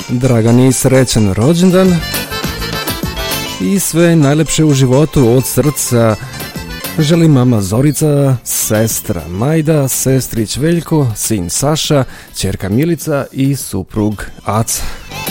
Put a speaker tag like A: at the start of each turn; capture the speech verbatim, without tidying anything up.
A: Dragani, srećan rođendan i sve najlepše u životu od srca želi mama Zorica, sestra Majda, sestrić Veljko, sin Saša, ćerka Milica i suprug Aca.